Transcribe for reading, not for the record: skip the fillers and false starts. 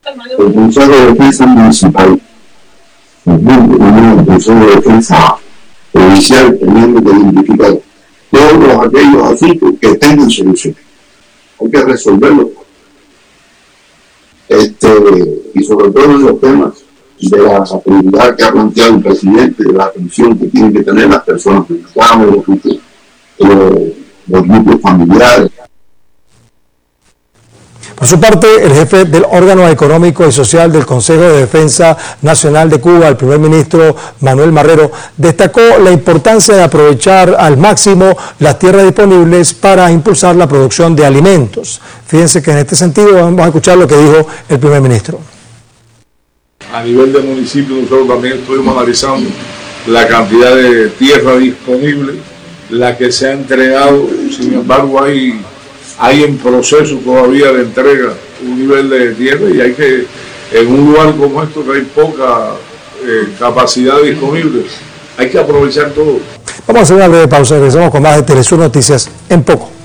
el Consejo de Defensa Municipal, el Consejo de Defensa Provincial, teniendo que identificar todos aquellos asuntos que tengan solución. Hay que resolverlos. Y sobre todo en los temas de la prioridad que ha planteado el presidente, de la atención que tienen que tener las personas vulnerables, los grupos familiares. Por su parte, el jefe del órgano económico y social del Consejo de Defensa Nacional de Cuba, el primer ministro Manuel Marrero, destacó la importancia de aprovechar al máximo las tierras disponibles para impulsar la producción de alimentos. Fíjense que en este sentido vamos a escuchar lo que dijo el primer ministro. A nivel de municipio nosotros también estuvimos analizando la cantidad de tierra disponible, la que se ha entregado. Sin embargo hay en proceso todavía de entrega un nivel de tierra, y hay que, en un lugar como esto que hay poca capacidad disponible, hay que aprovechar todo. Vamos a hacer una breve pausa y regresamos con más de Telesur Noticias en poco.